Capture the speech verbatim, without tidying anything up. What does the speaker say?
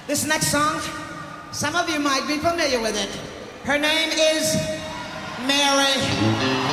This next song, some of you might be familiar with it. Her name is Mary.